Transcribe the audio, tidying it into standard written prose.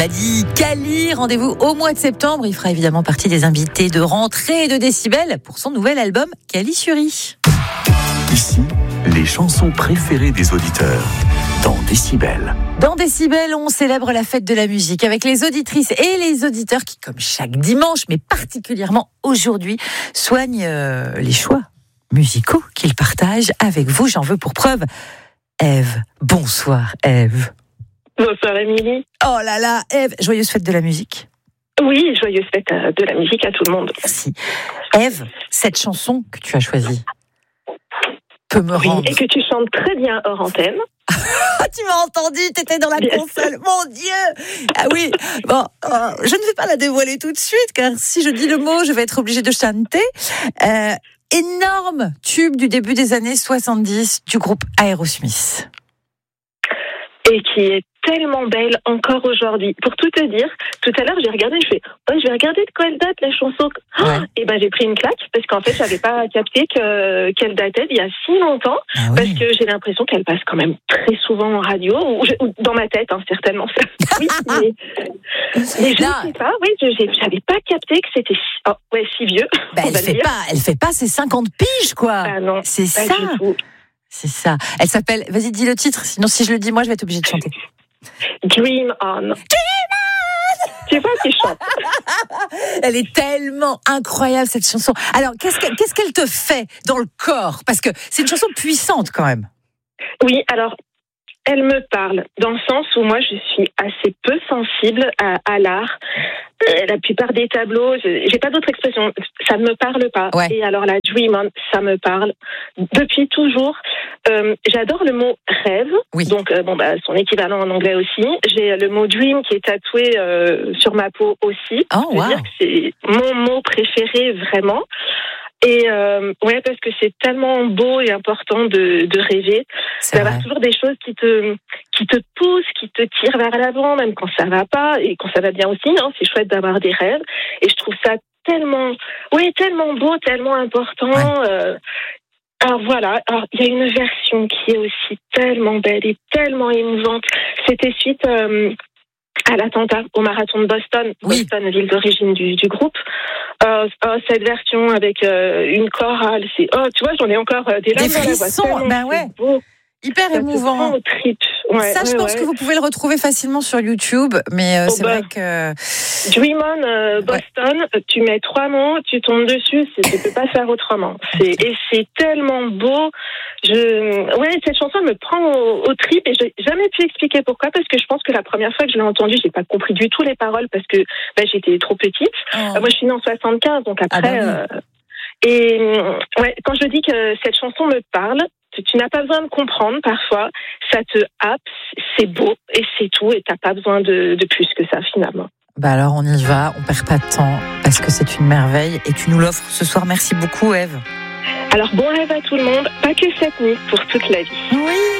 A dit Cali, rendez-vous au mois de septembre. Il fera évidemment partie des invités de rentrée de Décibel pour son nouvel album Cali Fury. Ici, les chansons préférées des auditeurs dans Décibel. Dans Décibel, on célèbre la fête de la musique avec les auditrices et les auditeurs qui, comme chaque dimanche, mais particulièrement aujourd'hui, soignent les choix musicaux qu'ils partagent avec vous. J'en veux pour preuve Ève. Bonsoir Ève. Bonsoir Émilie. Oh là là, Ève, joyeuse fête de la musique. Oui, joyeuse fête de la musique à tout le monde. Merci. Ève, cette chanson que tu as choisie peut me rendre... Et que tu chantes très bien hors antenne. Tu m'as entendu, t'étais dans la console. Mon Dieu. Ah oui, bon, je ne vais pas la dévoiler tout de suite, car si je dis le mot, je vais être obligée de chanter. Énorme tube du début des années 70 du groupe Aerosmith. Et qui est tellement belle encore aujourd'hui. Pour tout te dire, tout à l'heure j'ai regardé, je vais regarder de quelle date la chanson. Ouais. Et ben j'ai pris une claque parce qu'en fait j'avais pas capté qu'elle datait d'il y a si longtemps. Ah oui. Parce que j'ai l'impression qu'elle passe quand même très souvent en radio ou dans ma tête, certainement. Oui, mais je ne sais pas. Oui, j'avais pas capté que c'était si vieux. Ben, elle fait pas ses 50 piges, quoi. Ah non, c'est pas ça. du tout. C'est ça. Elle s'appelle. Vas-y, dis le titre. Sinon, si je le dis, moi, je vais être obligée de chanter. Dream On. Tu vois qui chante. Elle est tellement incroyable, cette chanson. Alors, qu'est-ce qu'elle te fait dans le corps? Parce que c'est une chanson puissante, quand même. Oui, alors, elle me parle dans le sens où moi, je suis assez peu sensible à l'art. La plupart des tableaux, j'ai pas d'autre expression, ça ne me parle pas. Ouais. Et alors la Dream On, ça me parle depuis toujours. J'adore le mot rêve, Oui. donc son équivalent en anglais aussi. J'ai le mot dream qui est tatoué sur ma peau aussi. Oh, Je veux wow. dire que c'est mon mot préféré vraiment. Et parce que c'est tellement beau et important de rêver, C'est d'avoir vrai. toujours des choses qui te poussent, qui te tirent vers l'avant, même quand ça va pas et quand ça va bien aussi. C'est chouette d'avoir des rêves. Et je trouve ça tellement beau, tellement important. Ouais. Alors voilà. Alors il y a une version qui est aussi tellement belle et tellement émouvante. C'était suite à l'attentat au marathon de Boston, Oui. Boston, ville d'origine du groupe. Cette version avec une chorale, tu vois, j'en ai encore des larmes dans la voix. frissons, Tellement ben ouais. c'est beau. Hyper Ça te émouvant. prend aux tripes. Ouais, Ça, je pense que vous pouvez le retrouver facilement sur YouTube, mais c'est vrai que... Dream On Boston, tu mets 3 mots, tu tombes dessus, tu peux pas faire autrement. Et c'est tellement beau. Cette chanson me prend aux tripes et j'ai jamais pu expliquer pourquoi, parce que je pense que la première fois que je l'ai entendue, j'ai pas compris du tout les paroles parce que j'étais trop petite. Moi, je suis née en 75, donc après... quand je dis que cette chanson me parle, tu n'as pas besoin de comprendre parfois, ça te happe, c'est beau et c'est tout, et t'as pas besoin de plus que ça finalement. Bah alors on y va, on perd pas de temps parce que c'est une merveille et tu nous l'offres ce soir. Merci beaucoup Ève. Alors bon rêve à tout le monde, pas que cette nuit, pour toute la vie. Oui.